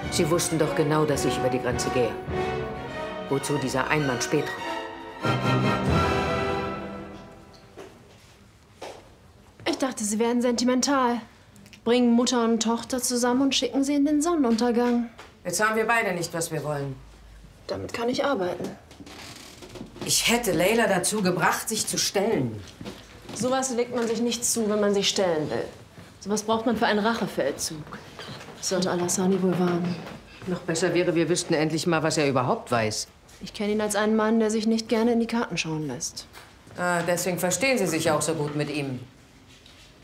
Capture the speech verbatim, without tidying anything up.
Sie wussten doch genau, dass ich über die Grenze gehe. Wozu dieser Einmann-Spätrupp? Ich dachte, Sie wären sentimental. Bringen Mutter und Tochter zusammen und schicken sie in den Sonnenuntergang. Jetzt haben wir beide nicht, was wir wollen. Damit kann ich arbeiten. Ich hätte Leila dazu gebracht, sich zu stellen. Sowas legt man sich nicht zu, wenn man sich stellen will. Sowas braucht man für einen Rachefeldzug. Das sollte Alassani wohl warnen. Noch besser wäre, wir wüssten endlich mal, was er überhaupt weiß. Ich kenne ihn als einen Mann, der sich nicht gerne in die Karten schauen lässt. Ah, deswegen verstehen Sie sich auch so gut mit ihm.